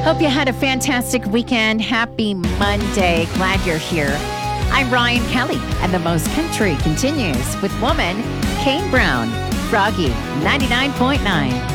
Hope you had a fantastic weekend. Happy Monday. Glad you're here. I'm Ryan Kelly, and the most country continues with woman, Kane Brown, Froggy 99.9.